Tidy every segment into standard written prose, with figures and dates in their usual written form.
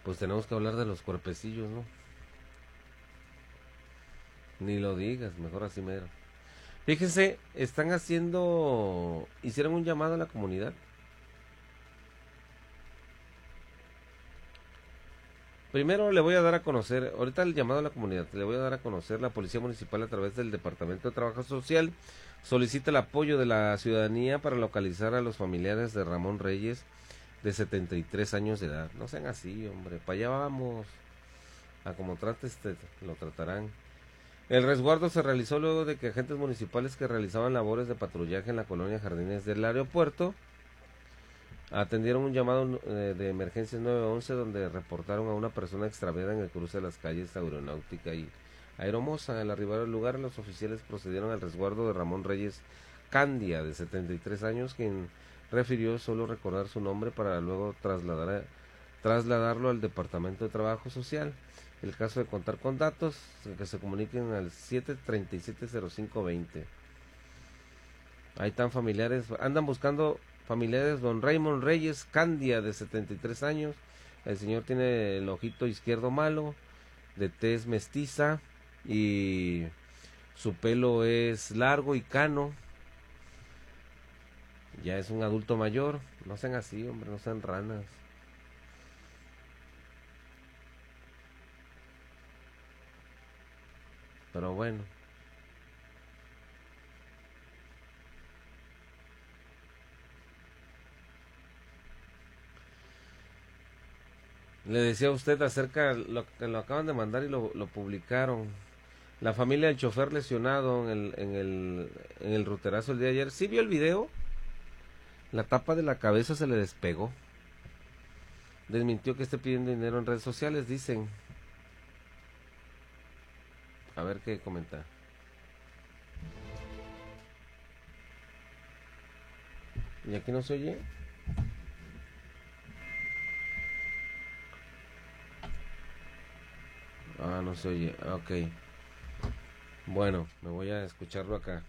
Pues tenemos que hablar de los cuerpecillos, ¿no? Ni lo digas, mejor así mero. Fíjense, hicieron un llamado a la comunidad. Primero le voy a dar a conocer, ahorita el llamado a la comunidad, le voy a dar a conocer la Policía Municipal a través del Departamento de Trabajo Social. Solicita el apoyo de la ciudadanía para localizar a los familiares de Ramón Reyes, de 73 años de edad. No sean así, hombre, para allá vamos. A como trates, lo tratarán. El resguardo se realizó luego de que agentes municipales que realizaban labores de patrullaje en la colonia Jardines del Aeropuerto atendieron un llamado de emergencias 911 donde reportaron a una persona extraviada en el cruce de las calles Aeronáutica y Aeromosa. Al arribar al lugar, los oficiales procedieron al resguardo de Ramón Reyes Candia, de 73 años, quien refirió solo recordar su nombre para luego trasladarlo al Departamento de Trabajo Social. El caso de contar con datos, que se comuniquen al 737-0520. Ahí están familiares, andan buscando familiares. Don Raymond Reyes Candia, de 73 años. El señor tiene el ojito izquierdo malo, de tez mestiza, y su pelo es largo y cano. Ya es un adulto mayor. No sean así, hombre, no sean ranas. Pero bueno. Le decía a usted acerca lo que lo acaban de mandar y lo publicaron. La familia del chofer lesionado en el ruterazo el día de ayer. ¿Sí vio el video? La tapa de la cabeza se le despegó. Desmintió que esté pidiendo dinero en redes sociales, dicen. A ver qué comenta. ¿Y aquí no se oye? Ah, no se oye. Ok. Bueno, me voy a escucharlo acá.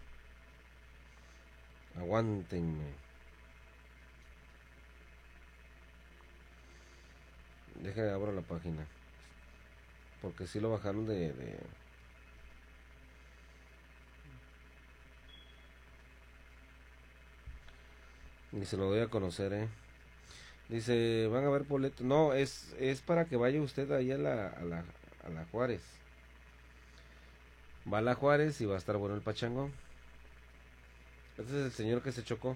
Aguántenme. Deje abro la página. Porque sí lo bajaron de... Y se lo doy a conocer, Dice, van a ver boletos. No, es para que vaya usted ahí a la Juárez. Va a la Juárez y va a estar bueno el pachangón. Este es el señor que se chocó.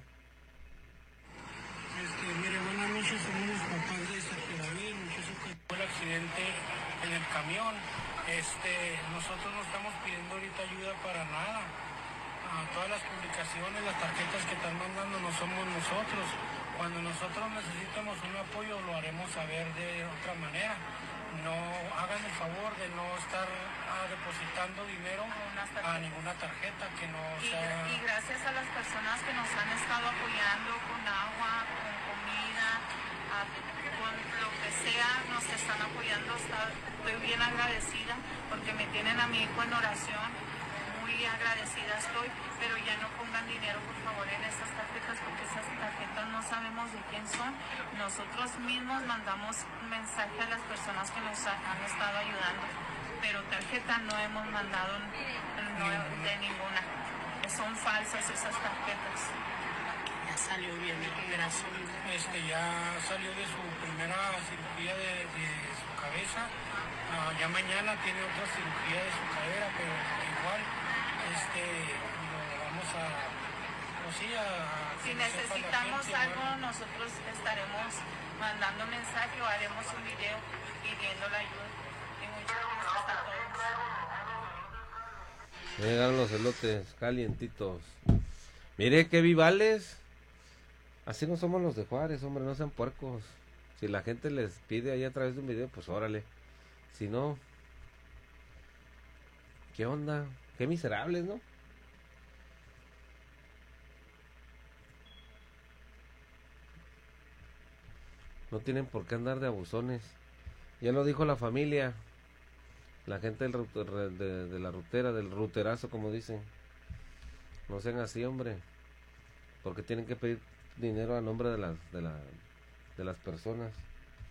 Mire, buenas noches, somos los papás de Sergio David, muchacho que tuvo el accidente en el camión. Nosotros no estamos pidiendo ahorita ayuda para nada. Todas las publicaciones, las tarjetas que están mandando no somos nosotros. Cuando nosotros necesitemos un apoyo lo haremos saber de otra manera. No hagan el favor de no estar depositando dinero a ninguna tarjeta que no sea... Y gracias a las personas que nos han estado apoyando con agua, con comida, con lo que sea, nos están apoyando. Estoy bien agradecida porque me tienen a mi hijo en oración. Muy agradecida estoy, pero ya no pongan dinero por favor en esas tarjetas porque esas tarjetas no sabemos de quién son. Nosotros mismos mandamos un mensaje a las personas que nos han estado ayudando, pero tarjeta no hemos mandado de ninguna. Son falsas esas tarjetas. Ya salió bien de recuperación. Ya salió de su primera cirugía de su cabeza. Ya mañana tiene otra cirugía de su cadera, pero igual lo vamos a... Pues sí, si necesitamos algo, nosotros estaremos mandando mensaje o haremos un video pidiendo la ayuda. Y muchas gracias a todos. Llegaron los elotes calientitos. Mire qué vivales. Así no somos los de Juárez, hombre, no sean puercos. Si la gente les pide ahí a través de un video, pues órale. Si no, ¿qué onda? Qué miserables, ¿no? No tienen por qué andar de abusones. Ya lo dijo la familia. La gente de la rutera, del ruterazo, como dicen. No sean así, hombre. Porque tienen que pedir dinero a nombre de las personas.